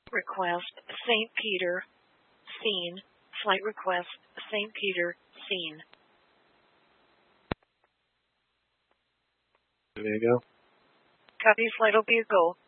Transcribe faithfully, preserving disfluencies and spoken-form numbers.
request, Saint Peter, seen. Flight request, Saint Peter, seen. There you go. Copy, flight will be a go.